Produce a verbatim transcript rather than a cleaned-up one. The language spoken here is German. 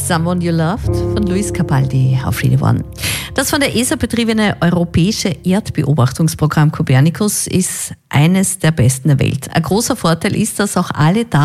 Someone You Loved von Luis Capaldi auf Radio One. Das von der E S A betriebene europäische Erdbeobachtungsprogramm Copernicus ist eines der besten der Welt. Ein großer Vorteil ist, dass auch alle Daten